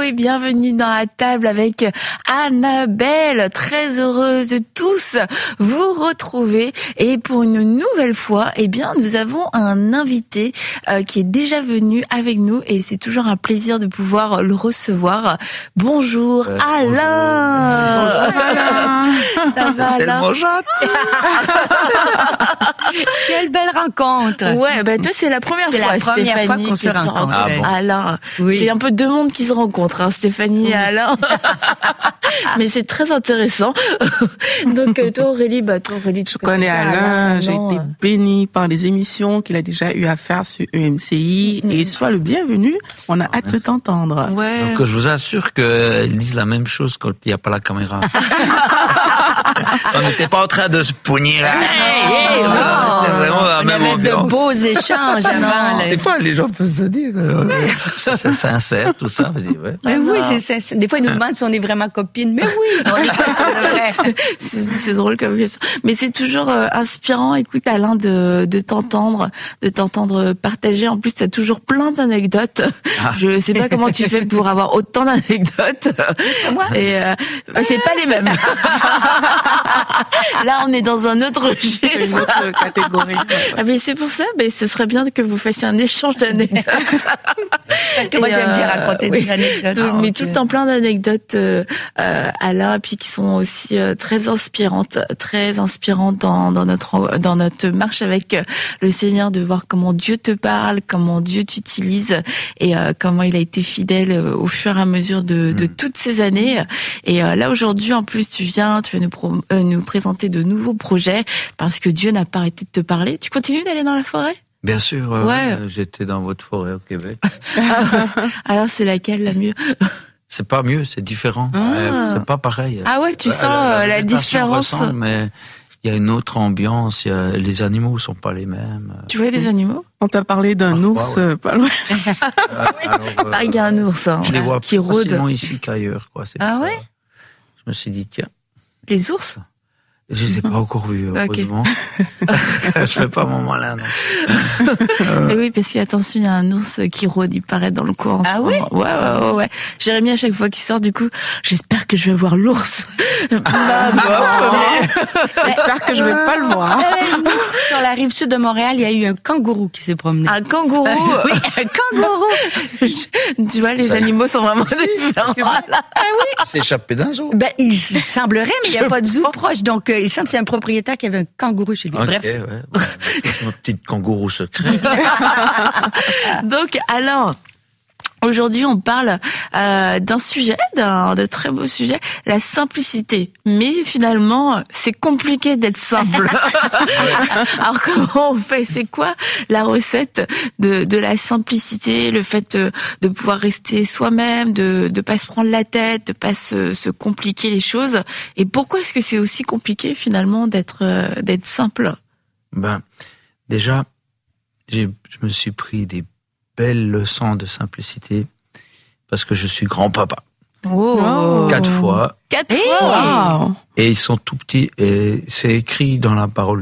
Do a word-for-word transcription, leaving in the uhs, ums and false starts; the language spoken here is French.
et bienvenue dans la table avec Annabelle. Très heureuse de tous vous retrouver. Et pour une nouvelle fois, eh bien, nous avons un invité euh, qui est déjà venu avec nous et c'est toujours un plaisir de pouvoir le recevoir. Bonjour euh, Alain. Bonjour, bonjour Alain. Ça va, Alain? Tellement gentil. Quelle belle rencontre. Ouais, bah toi c'est la première c'est fois, la première Stéphanie, fois qu'on se rencontre. Ah bon. Alain, oui. C'est un peu deux mondes qui se rencontrent, hein, Stéphanie oui. et Alain. Mais c'est très intéressant. Donc toi Aurélie, bah toi Aurélie, tu je connais Alain. Alain j'ai non, été euh... bénie par des émissions qu'il a déjà eu à faire sur E M C I mmh. et sois le bienvenu. On a hâte Merci. de t'entendre. Ouais. Donc je vous assure qu'elles disent la même chose quand il n'y a pas la caméra. On n'était pas en train de se pogner là. Hey, hey, non, non, c'était vraiment la on même avait ambiance. de beaux échanges avant. Des fois, les gens peuvent se dire que c'est sincère, tout ça. Je dis, ouais. Mais ah oui, c'est sincère. Des fois, ils nous demandent si on est vraiment copines. Mais oui, on est copines. c'est, c'est drôle comme question. Mais c'est toujours euh, inspirant, écoute, Alain, de, de t'entendre, de t'entendre partager. En plus, tu as toujours plein d'anecdotes. Ah. Je sais pas comment tu fais pour avoir autant d'anecdotes. Moi. Et euh, c'est pas les mêmes. Là, on est dans un autre registre. Une autre catégorie. Ah, mais c'est pour ça, mais ce serait bien que vous fassiez un échange d'anecdotes. Parce que moi, j'aime bien raconter oui. des anecdotes. Ah, mais okay. tout le temps plein d'anecdotes, euh, Alain, puis qui sont aussi euh, très inspirantes, très inspirantes dans, dans notre dans notre marche avec le Seigneur, de voir comment Dieu te parle, comment Dieu t'utilise et euh, comment il a été fidèle euh, au fur et à mesure de, de toutes ces années. Et euh, là aujourd'hui, en plus, tu viens, tu vas nous, pro- euh, nous présenter de nouveaux projets parce que Dieu n'a pas arrêté de te parler. Tu continues d'aller dans la forêt ? Bien sûr, euh, ouais. j'étais dans votre forêt au Québec. Alors c'est laquelle la mieux ? C'est pas mieux, c'est différent. Ah. Euh, c'est pas pareil. Ah ouais, tu euh, sens la, la, la différence. Ressemble, mais il y a une autre ambiance. Il y a, les animaux sont pas les mêmes. Tu vois des animaux ? On t'a parlé d'un Parfois, ours ouais. pas loin. euh, alors, euh, ah, il y a un ours hein, je les vois qui plus rôde. facilement ici qu'ailleurs. Quoi. C'est ah ouais. Je me suis dit tiens. Les ours ? Je les ai pas encore vus, heureusement. Okay. Je fais pas mon malin, non. euh... oui, parce qu'attention, il y a un ours qui rôde, il paraît dans le coin. Ah oui? Ouais, ouais, ouais, ouais. Jérémy, à chaque fois qu'il sort, du coup, j'espère que je vais voir l'ours. Ah, bah, j'espère que je vais pas le voir. Euh, nous, sur la rive sud de Montréal, il y a eu un kangourou qui s'est promené. Un kangourou? Oui, un kangourou. Tu vois, les Ça animaux sont vraiment différents. Ah oui. Il s'est échappé d'un zoo. Ben, il semblerait, mais il n'y a pas de zoo proche, donc il semble que c'est un propriétaire qui avait un kangourou chez lui. Okay, Bref. Ouais, ouais. Mon petit kangourou secret. Donc, Alain, aujourd'hui, on parle euh, d'un sujet, d'un de très beau sujet, la simplicité. Mais finalement, c'est compliqué d'être simple. Alors, comment on fait ? C'est quoi la recette de, de la simplicité, le fait de, de pouvoir rester soi-même, de ne pas se prendre la tête, de pas se, se compliquer les choses ? Et pourquoi est-ce que c'est aussi compliqué finalement d'être euh, d'être simple ? Ben, déjà, j'ai, je me suis pris des belles leçons de simplicité parce que je suis grand-papa. Oh. Quatre fois. Quatre hey. fois. Wow. Et ils sont tout petits et c'est écrit dans la parole